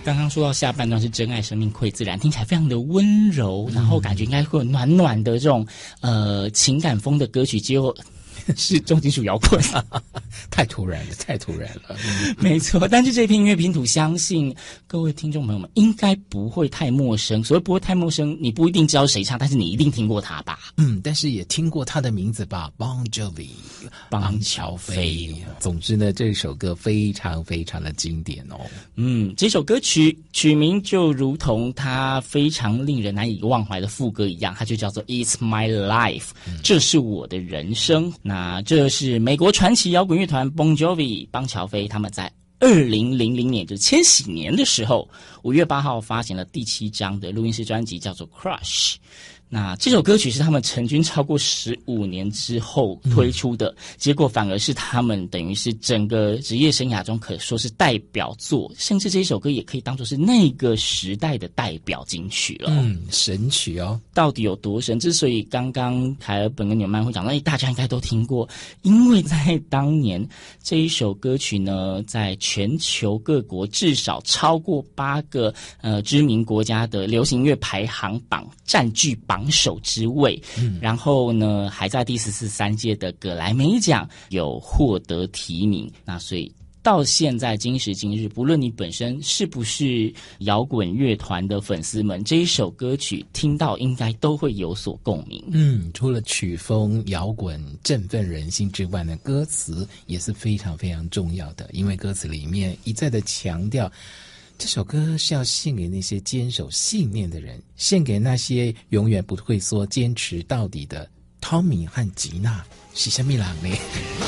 刚刚说到下半段是真爱生命馈自然，听起来非常的温柔，然后感觉应该会有暖暖的这种情感风的歌曲，结果是重金属摇滚。 太突然了，太突然了。 没错，但是这片音乐拼图，相信各位听众朋友们应该不会太陌生。所谓不会太陌生，你不一定知道谁唱，但是你一定听过他吧？ 但是也听过他的名字吧 ，Bon Jovi， 邦乔飞。总之呢，这首歌非常非常的经典哦。 这首歌曲取名就如同他非常令人难以忘怀的副歌一样，它就叫做 It's My Life，这是我的人生。那这是美国传奇摇滚乐团 Bon Jovi 邦乔飞他们在2000年，就是千禧年的时候，5月8号发行了第7张的录音室专辑，叫做 Crush。那这首歌曲是他们成军超过15年之后推出的，结果反而是他们等于是整个职业生涯中可说是代表作，甚至这首歌也可以当作是那个时代的代表金曲了。 神曲哦。 到底有多神？之所以刚刚凯尔本跟纽曼会讲到，大家应该都听过，因为在当年这一首歌曲呢，在全球各国至少超过8个知名国家的流行乐排行榜占据榜首之位，然后呢，还在第14、13届的葛莱美奖有获得提名。那所以到现在今时今日，不论你本身是不是摇滚乐团的粉丝们，这一首歌曲听到应该都会有所共鸣。 除了曲风摇滚振奋人心之外呢，歌词也是非常非常重要的，因为歌词里面一再的强调这首歌是要献给那些坚守信念的人，献给那些永远不退缩坚持到底的汤米和吉娜。是什么人呢？